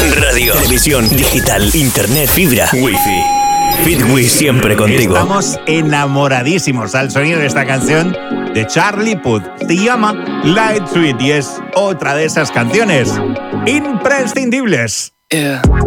Radio, televisión, digital, internet, fibra, wifi. Fitwi siempre contigo. Estamos enamoradísimos al sonido de esta canción de Charlie Puth. Se llama Light Sweet y es otra de esas canciones imprescindibles. Yeah.